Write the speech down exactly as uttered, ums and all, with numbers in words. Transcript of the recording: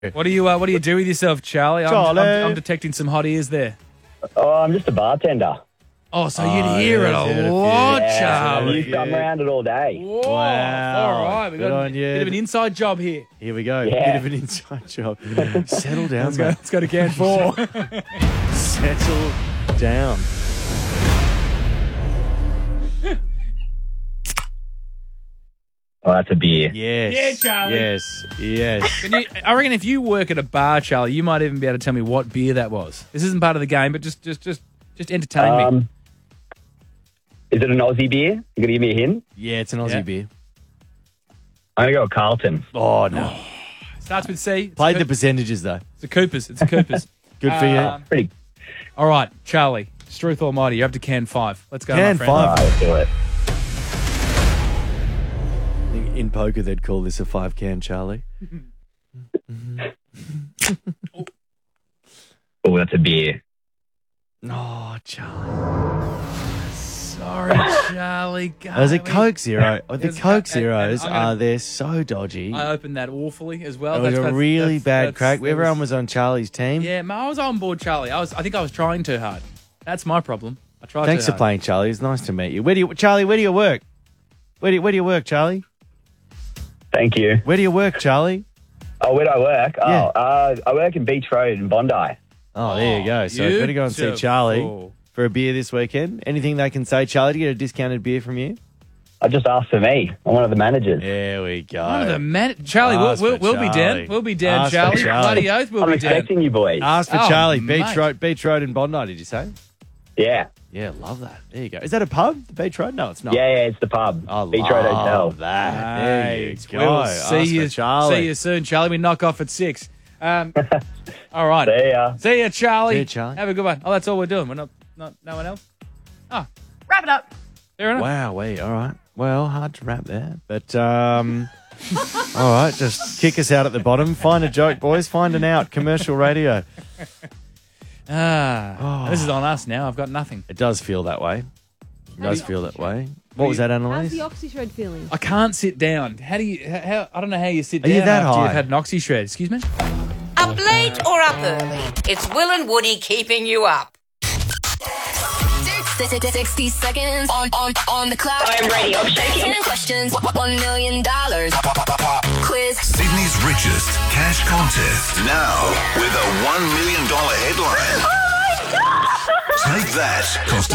What do you uh, What do you do with yourself, Charlie? I'm, Charlie. I'm, I'm detecting some hot ears there. Oh, I'm just a bartender. Oh, so Oh, you'd hear yeah, it heard a a few. lot, Yeah, Charlie. I'm, used to- I'm around it all day. Whoa. Wow. All right, we Good got a on you. bit of an inside job here. Here we go. Yeah. Bit of an inside job. Settle down, Let's go, mate. let's go to can four. Settle down. Oh, that's a beer. Yes. Yeah, Charlie. Yes. Yes. Can you, I reckon if you work at a bar, Charlie, you might even be able to tell me what beer that was. This isn't part of the game, but just just just just entertain me. Um, is it an Aussie beer? You gonna give me a hint? Yeah, it's an Aussie Yeah. beer. I'm gonna go with Carlton. Oh, no. Starts with C. It's Played a, the Coop- percentages, though. It's a Coopers. It's a Coopers. Good for you. Um, Pretty. All right, Charlie. Struth Almighty, you're up to can five. Let's go, Can my friend. five. All right, let's do it. I think in poker, they'd call this a five can, Charlie. Oh, that's a beer. Oh, Charlie. Sorry, Charlie. There's a Coke Zero. Oh, the There's- Coke and- Zeros and I'm gonna- are they're so dodgy. I opened that awfully as well. It was That's- a that's- really that's- bad that's- crack. that Everyone was- was on Charlie's team. Yeah, ma- I was on board, Charlie. I was. I think I was trying too hard. That's my problem. I tried. Thanks too for hard. playing, Charlie. It's nice to meet you. Where do you, Charlie? Where do you work? Where do you, where do you work, Charlie? Thank you. Where do you work, Charlie? Oh, where do I work? Yeah. Oh, uh, I work in Beach Road in Bondi. Oh, there you go. So you better go and see Charlie Beautiful. for a beer this weekend. Anything they can say, Charlie, to get a discounted beer from you? I just asked for me. I'm one of the managers. There we go. One of the man- Charlie, we'll, Ask we'll, for we'll be Charlie. down. We'll be down, Ask for Charlie. Charlie. Bloody oath, we'll I'm be down. expecting you boys. Ask for Oh, Charlie. Beach mate. Road, Beach Road in Bondi, did you say? Yeah. Yeah, love that. There you go. Is that a pub? The Beach Road? No, it's not. Yeah, yeah, it's the pub. I Beach Road love Hotel. that. There you Mate, go. We'll Ask see for you, Charlie. see you soon, Charlie. We knock off at six. Um, all right. See ya. See ya, Charlie. See ya, Charlie. Have a good one. Oh, that's all we're doing. We're not, not no one else. Oh, Wrap it up. fair enough. Wow, wait, all right. Well, hard to wrap there. But, um, all right, just kick us out at the bottom. Find a joke, boys. Find an out. Commercial radio. Ah, Oh. this is on us now. I've got nothing. It does feel that way. It does feel that way. What was that, How's Annalise? the oxyshred feeling? I can't sit down. How do you? How, I don't know how you sit Are down you that after high? you've had an oxy shred. Excuse me. Up late or up early? It's Will and Woody keeping you up. sixty seconds on, on, on the clock. I'm ready. I'm shaking. ten questions, one million dollars. Quiz. Sydney's richest cash contest. Now with a one million dollars headline. Take that. Cost